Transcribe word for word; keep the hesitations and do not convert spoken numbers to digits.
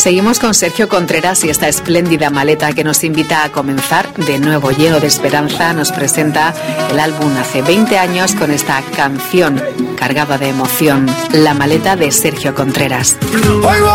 Seguimos con Sergio Contreras y esta espléndida maleta que nos invita a comenzar de nuevo, lleno de esperanza. Nos presenta el álbum hace veinte años con esta canción cargada de emoción, La maleta de Sergio Contreras. Oigo